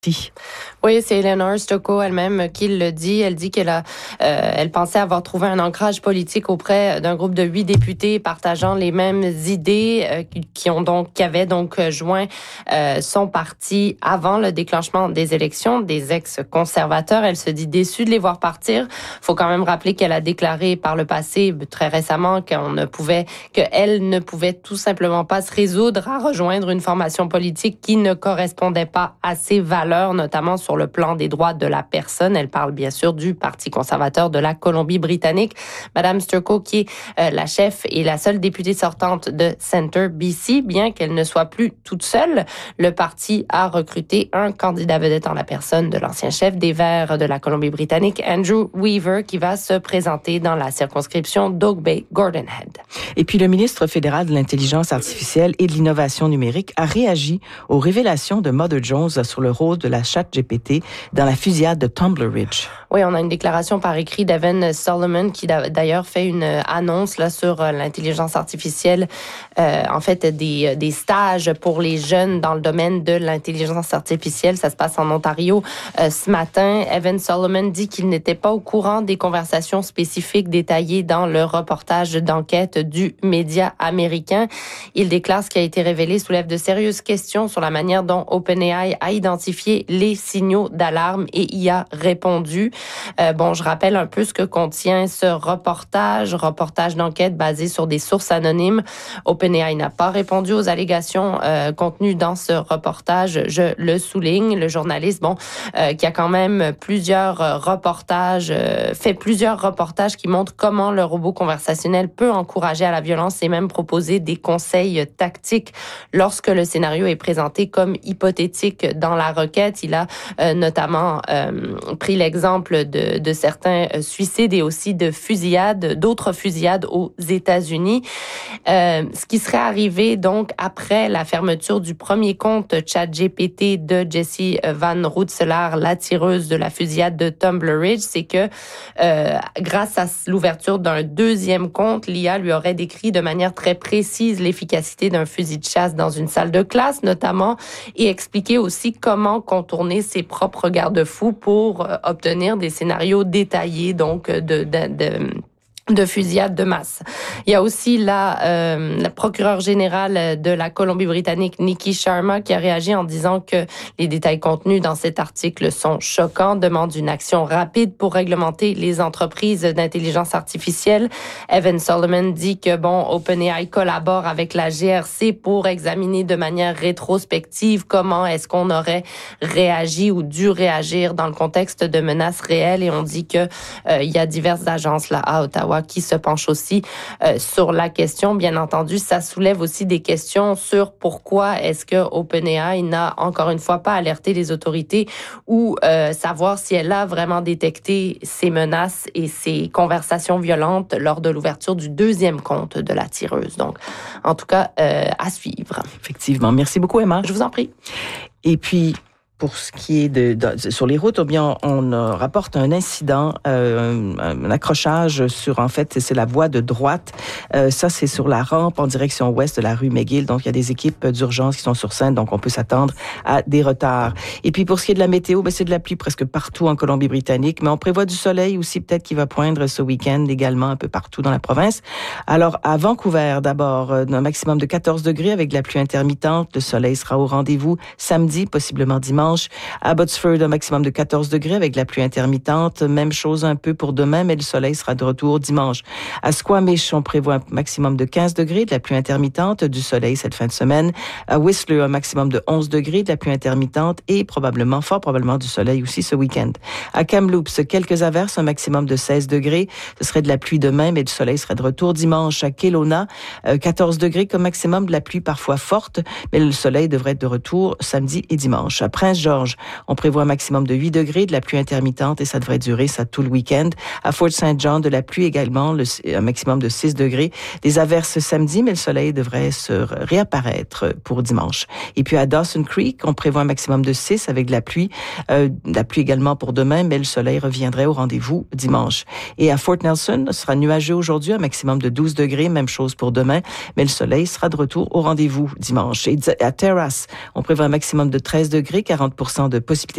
Oui, c'est Eleanor Stokoe elle-même qui le dit. Elle dit elle pensait avoir trouvé un ancrage politique auprès d'un groupe de 8 députés partageant les mêmes idées qui avaient donc joint son parti avant le déclenchement des élections, des ex-conservateurs. Elle se dit déçue de les voir partir. Faut quand même rappeler qu'elle a déclaré par le passé, très récemment, qu'elle ne pouvait tout simplement pas se résoudre à rejoindre une formation politique qui ne correspondait pas à ses valeurs, notamment sur le plan des droits de la personne. Elle parle bien sûr du Parti conservateur de la Colombie-Britannique. Madame Stokoe, qui est la chef et la seule députée sortante de Centre BC, bien qu'elle ne soit plus toute seule, le parti a recruté un candidat vedette en la personne de l'ancien chef des Verts de la Colombie-Britannique, Andrew Weaver, qui va se présenter dans la circonscription d'Oak Bay-Gordon Head. Et puis le ministre fédéral de l'intelligence artificielle et de l'innovation numérique a réagi aux révélations de Mother Jones sur le rôle de la ChatGPT dans la fusillade de Tumbler Ridge. Oui, on a une déclaration par écrit d'Evan Solomon qui d'ailleurs fait une annonce là sur l'intelligence artificielle, des stages pour les jeunes dans le domaine de l'intelligence artificielle. Ça se passe en Ontario ce matin. Evan Solomon dit qu'il n'était pas au courant des conversations spécifiques détaillées dans le reportage d'enquête du média américain. Il déclare ce qui a été révélé soulève de sérieuses questions sur la manière dont OpenAI a identifié les signaux d'alarme et y a répondu. Je rappelle un peu ce que contient ce reportage d'enquête basé sur des sources anonymes. OpenAI n'a pas répondu aux allégations contenues dans ce reportage, je le souligne. Le journaliste, qui a quand même fait plusieurs reportages qui montrent comment le robot conversationnel peut encourager à la violence et même proposer des conseils tactiques lorsque le scénario est présenté comme hypothétique dans la requête. Il a notamment pris l'exemple de certains suicides et aussi d'autres fusillades aux États-Unis. Ce qui serait arrivé donc après la fermeture du premier compte ChatGPT de Jessie Van Roetselaar, la tireuse de la fusillade de Tumbler Ridge, c'est que grâce à l'ouverture d'un deuxième compte, l'IA lui aurait décrit de manière très précise l'efficacité d'un fusil de chasse dans une salle de classe, notamment, et expliqué aussi comment contourner ses propres garde-fous pour obtenir des scénarios détaillés, donc de fusillade de masse. Il y a aussi la procureure générale de la Colombie-Britannique, Nikki Sharma, qui a réagi en disant que les détails contenus dans cet article sont choquants, demande une action rapide pour réglementer les entreprises d'intelligence artificielle. Evan Solomon dit que OpenAI collabore avec la GRC pour examiner de manière rétrospective comment est-ce qu'on aurait réagi ou dû réagir dans le contexte de menaces réelles, et on dit que il y a diverses agences là à Ottawa qui se penche aussi sur la question. Bien entendu, ça soulève aussi des questions sur pourquoi est-ce que OpenAI n'a encore une fois pas alerté les autorités ou savoir si elle a vraiment détecté ces menaces et ces conversations violentes lors de l'ouverture du deuxième compte de la tireuse. Donc, en tout cas, à suivre. Effectivement. Merci beaucoup, Emma. Je vous en prie. Et puis, pour ce qui est sur les routes, on rapporte un incident, un accrochage sur, c'est la voie de droite. Ça, c'est sur la rampe en direction ouest de la rue McGill. Donc, il y a des équipes d'urgence qui sont sur scène, donc on peut s'attendre à des retards. Et puis, pour ce qui est de la météo, c'est de la pluie presque partout en Colombie-Britannique, mais on prévoit du soleil aussi, peut-être qui va poindre ce week-end également un peu partout dans la province. Alors, à Vancouver, d'abord, un maximum de 14 degrés avec de la pluie intermittente. Le soleil sera au rendez-vous samedi, possiblement dimanche. À Abbotsford, un maximum de 14 degrés avec de la pluie intermittente. Même chose un peu pour demain, mais le soleil sera de retour dimanche. À Squamish, on prévoit un maximum de 15 degrés, de la pluie intermittente, du soleil cette fin de semaine. À Whistler, un maximum de 11 degrés, de la pluie intermittente et fort probablement du soleil aussi ce week-end. À Kamloops, quelques averses, un maximum de 16 degrés. Ce serait de la pluie demain, mais du soleil serait de retour dimanche. À Kelowna, 14 degrés comme maximum, de la pluie parfois forte, mais le soleil devrait être de retour samedi et dimanche. À Prince George, on prévoit un maximum de 8 degrés, de la pluie intermittente et ça devrait durer ça tout le week-end. À Fort St. John, de la pluie également, un maximum de 6 degrés. Des averses samedi, mais le soleil devrait se réapparaître pour dimanche. Et puis à Dawson Creek, on prévoit un maximum de 6 avec de la pluie également pour demain, mais le soleil reviendrait au rendez-vous dimanche. Et à Fort Nelson, ce sera nuageux aujourd'hui, un maximum de 12 degrés, même chose pour demain, mais le soleil sera de retour au rendez-vous dimanche. Et à Terrace, on prévoit un maximum de 13 degrés, 40 50% de possibilité